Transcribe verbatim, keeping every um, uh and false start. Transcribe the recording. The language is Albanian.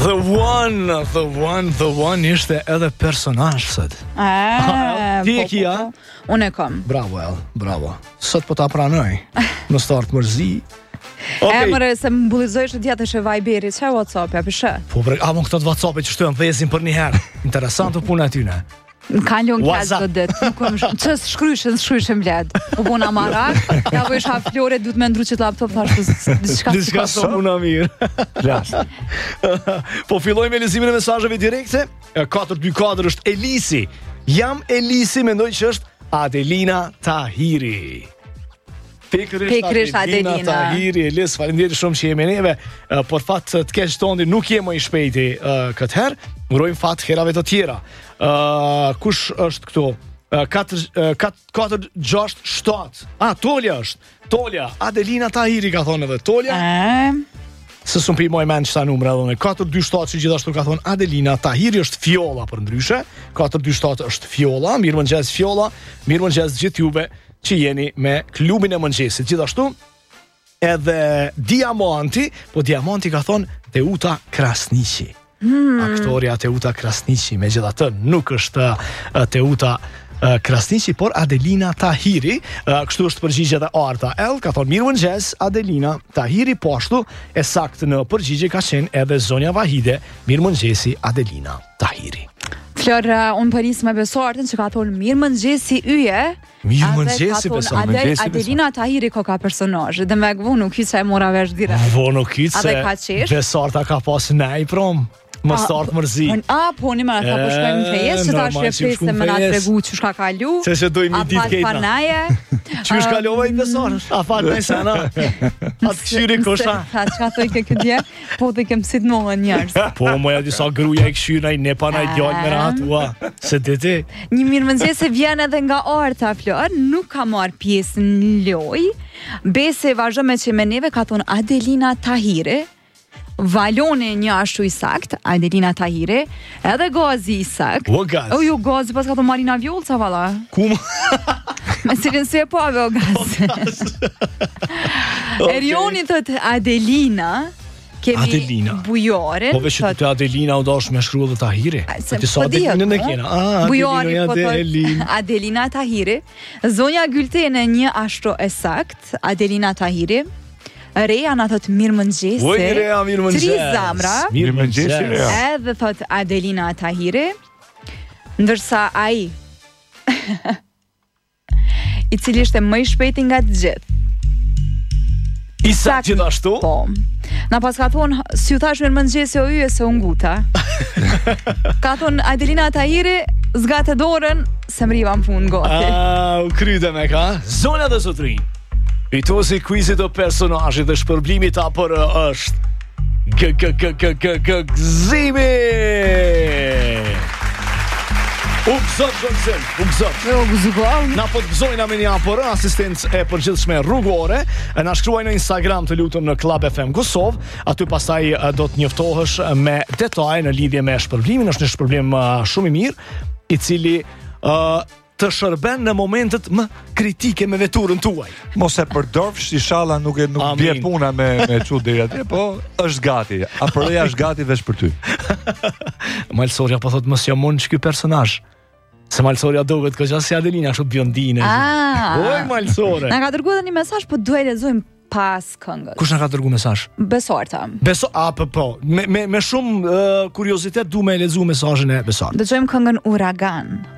The one, the one, the one ishte edhe personazh sot. A, Ti e po, kia? po, po. Unë e kam. Bravo, El, bravo. Sot po ta pranoj. Në start mërzi. Okay. E mëre se më bullizojsh e djetë e Viberi, që e WhatsApp, ja pishe? Po, bre, a më këto të WhatsApp-e që shtojnë dhezin për një herë. Interesant të puna tyne. Në kanë ljonë kjallë të ditë, nuk kom shumë. Qës shkryshen, shkryshen bledë. U puna marak, ja po isha flore, du të me ndru që të laptop, thashtë diçka të Diçka së puna mirë. Po filloj me lezimin e mesazheve direkte. katër dy katër është Elisi. Jam Elisi, mendoj që është Adelina Tahiri. Pikërisht Adelina Tahiri, Elis, faleminderit shumë që jemi neve. Uh, por fat të keq tondi nuk jemi më i shpejti uh, këtë herë. Urojmë fat herave të tjera. Uh, kush është këtu? katër gjashtë shtatë. Ah, Tolja është. Tolja, Adelina Tahiri ka thonë edhe Tolja. E... Se sum pi moj men qëta numre edhe katër dy shtatë që gjithashtu ka thonë Adelina Tahiri është Fjolla për ndryshe. katër dy shtatë është Fjolla. Mirë mëngjes Fjolla. Mirë mëngjes gjithë juve që jeni me klubin e mëngjesit. Gjithashtu edhe Diamanti, po Diamanti ka thonë Teuta Krasniqi. Hmm. Aktoria Teuta Krasniqi, me gjitha të nuk është uh, Teuta uh, Krasniqi, por Adelina Tahiri. uh, Kështu është përgjigje dhe Arta El ka thonë mirë mëngjes Adelina Tahiri, po ashtu e saktë në përgjigje ka qenë edhe Zonja Vahide. Mirë mëngjesi Adelina Tahiri. Flor, uh, unë përis me Besartën që ka thonë mirë mëngjesi yje. Mirë mëngjesi Besartën. Adel, Adelina Tahiri ko ka personazh, dhe me gëvu nuk kytë që e mora vesh direkt. Vo nuk kytë se Besarta ka pas nej prom. Më startë mërzi. A, po, një më në tha, po shkojmë në fejes, që ta shqepres se më nga të regu që shka kalu. Se që dojmë i ditë kejtna. A fat Që shka lova i besarës? A fat në sena? A të këshyri kosha? A që ka thoi ke këtë dje, po të kem sit në njërës. Po, moja disa gruja i këshyri, i nepa na i djallë me ratua. Se të ti. Një mirë mëndzje se vjen edhe nga Arta, Flor, nuk ka marrë pjesë në loj. Bese vazhdo me që me neve ka thonë Adelina Tahiri. Valone një ashtu i sakt, Adelina Tahiri, edhe Gazi i sakt. O Gazi? O ju Gazi, pas ka të Marina Vjolca, vala. Kum? Me cilin se e po ave o Gazi. Erioni thët Adelina, kemi Adelina. Bujarin. Po veç të Adelina u dash me shkru dhe Tahiri. Se ti sa Adelina në kena. Ah, Bujari, Adelina, po Adelina. Adelina Tahiri. Zonja Gyltene një ashtu e sakt, Adelina Tahiri. Reja na thot mirë mëngjesi. Oj, Reja, mirë mëngjes. Tri zamra. Mirë mëngjesi, Reja. Edhe thot Adelina Tahiri. Ndërsa ai i cili ishte më i shpejti nga të gjithë. Isa gjithashtu? Po. Na pas ka thonë, si u thash mirë mëngjesi o yje se u nguta. Ka thonë Adelina Tahiri, zgate dorën, se mriva më punë gati. Ah, u kryte me ka. Zona dhe zotrin. Fituesi quizit të personazhit dhe shpërblimit apo është G G G G G G Gzimi. U gëzot, gëzot, u gëzot. U gëzot. Na po të gëzojna me një apor, asistencë e përgjithshme rrugore. Na shkruaj në Instagram të lutem në Club F M Kosovë. Aty pastaj do të njoftohesh me detaje në lidhje me shpërblimin. Është një shpërblim shumë i mirë, i cili uh, të shërben në momentet më kritike me veturën tuaj. Mos e përdorfsh, inshallah nuk e nuk bie puna me me çu deri atje, po është gati. A përreja është gati veç për ty. Malsoria po thot mos jam mund ky personazh. Se Malsoria duket që si Adelina, ashtu biondine. Ah. Oj Malsore. Na ka dërguar një mesazh, po duhet lexojmë pas këngës. Kush na ka dërguar mesazh? Besarta. Beso, a po po. Me me me shumë uh, kuriozitet du me lexu mesazhin e Besartës. Dëgjojmë këngën Uragan.